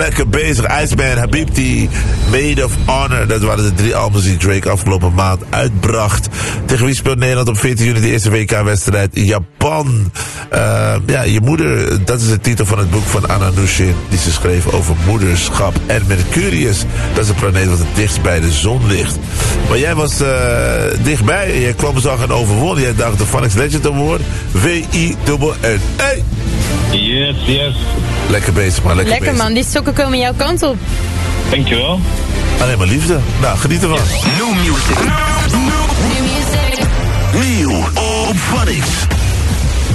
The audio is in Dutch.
Lekker bezig. Iceman, Habibti, Made of Honor. Dat waren de 3 albums die Drake afgelopen maand uitbracht. Tegen wie speelt Nederland op 14 juni de eerste WK-wedstrijd? Japan. Ja, je moeder, dat is de titel van het boek van Anna Nushin. Die ze schreef over moederschap. En Mercurius, dat is een planeet wat het dichtst bij de zon ligt. Maar jij was dichtbij. Jij kwam zag en overwon. Jij dacht de Phonics Legend Award. W-I-N-N. Hey! Yes, yes. Lekker bezig, man. Lekker bezig. Man, die sokken komen jouw kant op. Dankjewel. Alleen maar liefde. Nou, geniet ervan. New music. Nieuw op Phonics.